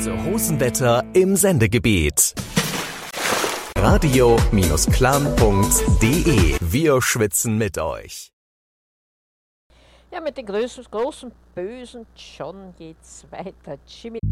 böse Hosenwetter im Sendegebiet. Radio-clan.de. Wir schwitzen mit euch. Ja, mit den großen Bösen John geht's weiter. Jimmy.